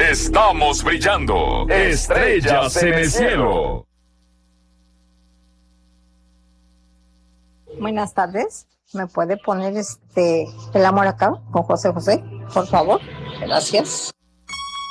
Estamos brillando. Estrellas en el cielo. Buenas tardes. ¿Me puede poner El amor acá con José José, por favor? Gracias.